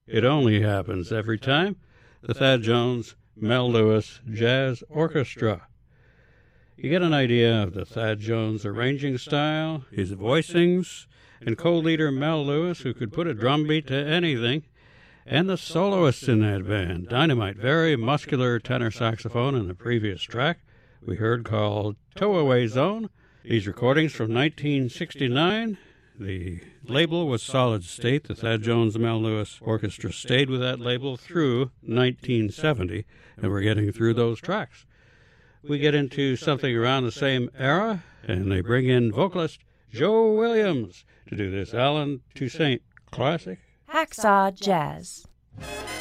It Only Happens Every Time, the Thad Jones Mel Lewis Jazz Orchestra. You get an idea of the Thad Jones arranging style, his voicings, and co-leader Mel Lewis, who could put a drum beat to anything, and the soloists in that band. Dynamite, very muscular tenor saxophone in the previous track we heard called Towaway Zone. These recordings from 1969. The label was Solid State. The Thad Jones Mel Lewis Orchestra stayed with that label through 1970, and we're getting through those tracks. We get into something around the same era, and they bring in vocalist Joe Williams to do this Alan Toussaint classic, Hacksaw Jazz.